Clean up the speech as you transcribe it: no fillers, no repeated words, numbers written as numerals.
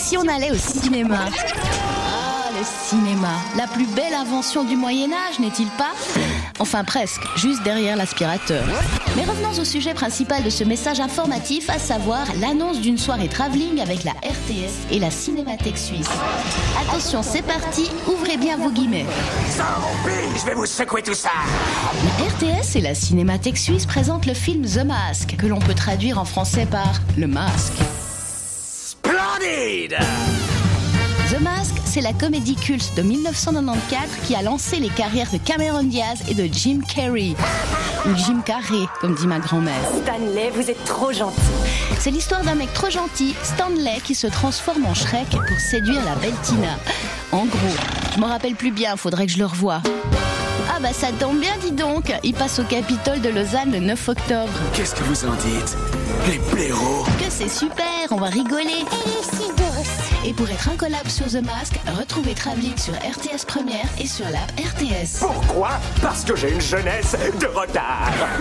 si on allait au cinéma? Ah, le cinéma, la plus belle invention du Moyen-Âge, n'est-il pas? Enfin presque, juste derrière l'aspirateur. Mais revenons au sujet principal de ce message informatif, à savoir l'annonce d'une soirée travelling avec la RTS et la Cinémathèque suisse. Attention, c'est parti, ouvrez bien vos guillemets. Zombie, je vais vous secouer tout ça. La RTS et la Cinémathèque suisse présentent le film The Mask, que l'on peut traduire en français par Le Masque. Splendide. The Mask, c'est la comédie culte de 1994 qui a lancé les carrières de Cameron Diaz et de Jim Carrey. Ou Jim Carrey, comme dit ma grand-mère. Stanley, vous êtes trop gentil. C'est l'histoire d'un mec trop gentil, Stanley, qui se transforme en Shrek pour séduire la belle Tina. En gros, je m'en rappelle plus bien, faudrait que je le revoie. Ah bah ça tombe bien, dis donc. Il passe au Capitole de Lausanne le 9 octobre. Qu'est-ce que vous en dites? Les blaireaux. Que c'est super, on va rigoler. Et pour être incollable sur The Mask, retrouvez Travelling sur RTS Première et sur l'app RTS. Pourquoi? Parce que j'ai une jeunesse de retard.